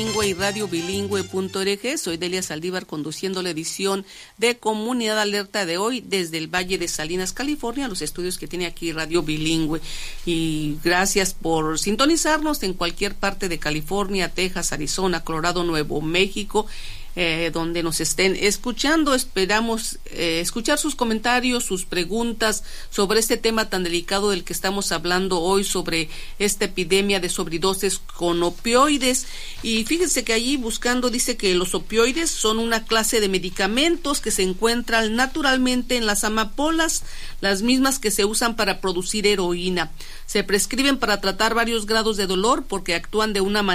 y radiobilingüe.org. Soy Delia Saldívar conduciendo la edición de Comunidad Alerta de hoy desde el Valle de Salinas, California, los estudios que tiene aquí Radio Bilingüe. Y gracias por sintonizarnos en cualquier parte de California, Texas, Arizona, Colorado, Nuevo México, donde nos estén escuchando. Esperamos escuchar sus comentarios, sus preguntas sobre este tema tan delicado del que estamos hablando hoy, sobre esta epidemia de sobredosis con opioides. Y fíjense que allí buscando dice que los opioides son una clase de medicamentos que se encuentran naturalmente en las amapolas, las mismas que se usan para producir heroína. Se prescriben para tratar varios grados de dolor porque actúan de una manera